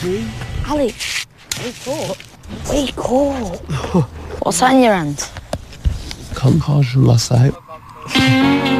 Ali, wake up. What's that in your hand? Can't caution last night.